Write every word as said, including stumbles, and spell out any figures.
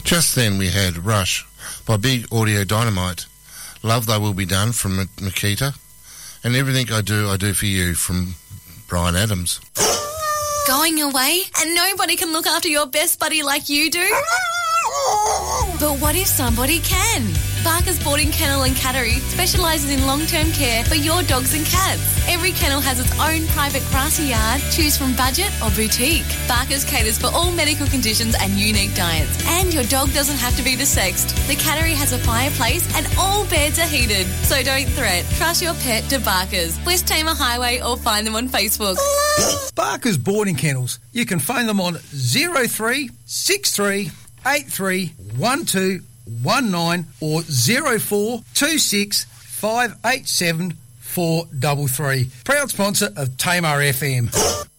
Just then we had Rush by Big Audio Dynamite. Love Thy Will Be Done from Makita. And Everything I Do, I Do For You from Bryan Adams. Going away and nobody can look after your best buddy like you do? But what if somebody can? Barker's Boarding Kennel and Cattery specialises in long-term care for your dogs and cats. Every kennel has its own private grassy yard. Choose from budget or boutique. Barker's caters for all medical conditions and unique diets. And your dog doesn't have to be desexed. The Cattery has a fireplace and all beds are heated. So don't threat. Trust your pet to Barker's, West Tamer Highway, or find them on Facebook. Barker's Boarding Kennels. You can phone them on zero three six three eight three one two one nine or zero four two six five eight seven four three three. Proud sponsor of Tamar F M.